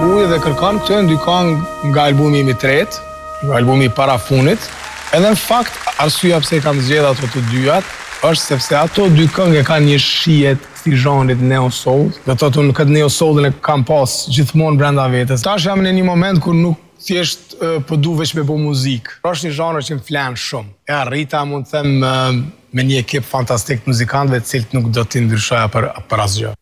Huj dhe kërkon këtë dy këngë nga albumi im i tretë, nga albumi i parafunit. Edhe në fakt, arsyeja pse kam zgjedhur ato të dyat është sepse ato dy këngë e kanë një shihet si zhanrit neo soul. Do të thotë unë këtë neo soulin e kam pas gjithmonë brenda vetes. Tash jam në një moment kur nuk thjesht po du veç me bo muzikë. Është një zhanër që më flan shumë. E arrita mund të them me një ekip fantastik muzikantëve të cilët nuk do t'i ndryshoja për asgjë.